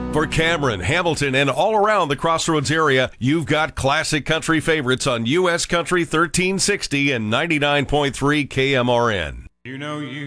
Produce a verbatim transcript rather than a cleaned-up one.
For Cameron, Hamilton, and all around the Crossroads area, you've got classic country favorites on U S Country thirteen sixty and ninety-nine point three K M R N. You know you